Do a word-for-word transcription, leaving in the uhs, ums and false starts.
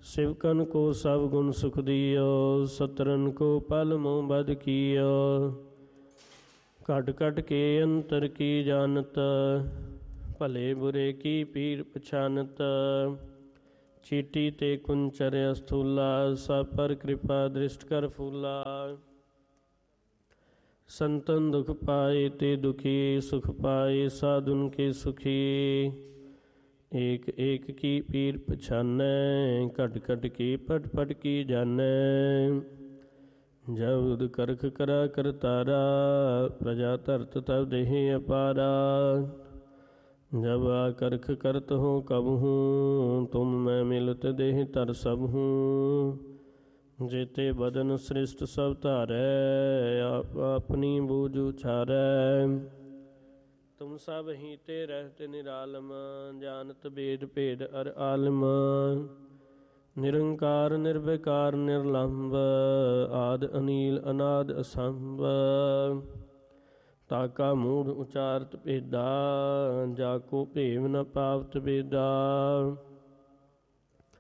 सिवकन को सब गुण सुख दियो, सतरन को पल मोह बद कियो। कट कट के अंतर की जानत, भले बुरे की पीर पछानत। चीटी ते कुंचर अस्थूला, सब पर कृपा दृष्ट कर फूला। संतन दुख पाए ते दुखी, सुख पाए साधुन के सुखी। एक एक की पीर पछानै, कट कट की पट पट की जानै। जब उद करख करा करतारा, प्रजा धरत तब देह अपारा। जब आ करख करत हो कब हूँ, तुम मैं मिलत देह तर सब हूँ। जेते बदन सृष्ट सब धारै, आप अपनी बूझ उछारै। तुम सब ही ते रहते निरालम, जानत बेद भेद अर आलम। निरंकार निर्विकार निर्लंब, आद अनील अनाद असंभ। ताका मूढ़ उचारत भेदा, जाको भेव न पावत बेदा।